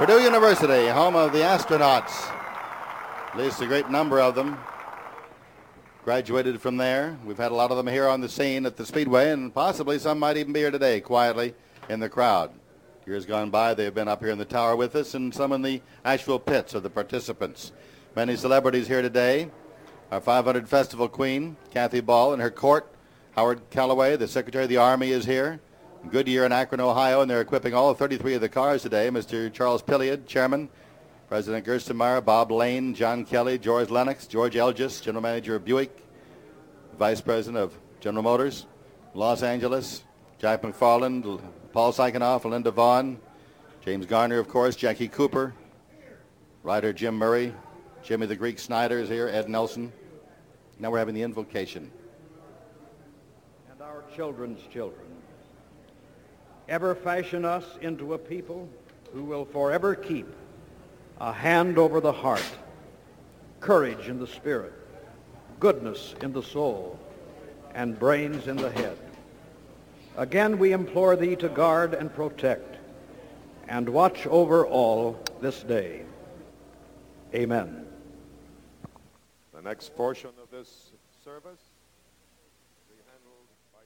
Purdue University, home of the astronauts. At least a great number of them graduated from there. We've had a lot of them here on the scene at the Speedway, and possibly some might even be here today quietly in the crowd. Years gone by, they've been up here in the tower with us, and some in the actual pits of the participants. Many celebrities here today. Our 500 Festival Queen, Kathy Ball, and her court. Howard Callaway, the Secretary of the Army, is here. Goodyear in Akron, Ohio, and they're equipping all 33 of the cars today. Mr. Charles Pilliard, Chairman. President Gerstenmaier, Bob Lane, John Kelly, George Lennox, George Elgis, General Manager of Buick, Vice President of General Motors, Los Angeles, Jack McFarland, Paul Sykenoff, Linda Vaughn, James Garner, of course, Jackie Cooper, writer Jim Murray, Jimmy the Greek Snyder is here, Ed Nelson. Now we're having the invocation. And our children's children, ever fashion us into a people who will forever keep a hand over the heart, courage in the spirit, goodness in the soul, and brains in the head. Again, we implore thee to guard and protect and watch over all this day. Amen. The next portion of this service will be handled by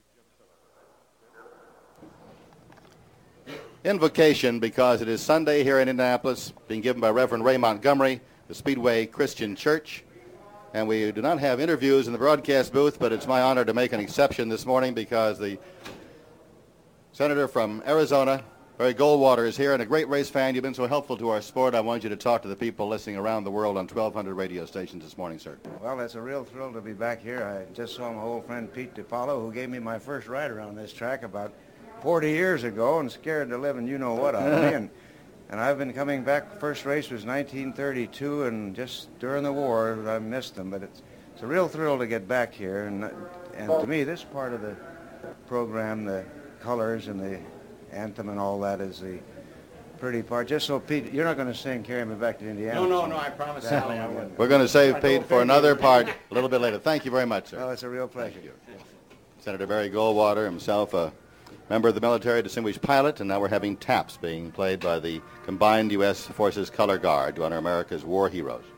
Jim Phillips. Invocation, because it is Sunday here in Indianapolis, being given by Reverend Ray Montgomery, the Speedway Christian Church. And we do not have interviews in the broadcast booth, but it's my honor to make an exception this morning because the senator from Arizona, Barry Goldwater, is here, and a great race fan. You've been so helpful to our sport. I want you to talk to the people listening around the world on 1,200 radio stations this morning, sir. Well, it's a real thrill to be back here. I just saw my old friend Pete DiPaolo, who gave me my first ride around this track about 40 years ago, and scared the living you-know-what out of me. And I've been coming back. First race was 1932, and just during the war, I missed them. But it's a real thrill to get back here. And to me, this part of the program, the colors and the anthem and all that, is the pretty part. Just so, Pete, you're not going to sing Carry Me Back to Indiana. No, I promise, Sally, I wouldn't. We're going to save Pete for another part a little bit later. Thank you very much, sir. Well, it's a real pleasure. Thank you. Senator Barry Goldwater, himself a member of the military, distinguished pilot, and now we're having taps being played by the combined U.S. Forces Color Guard to honor America's war heroes.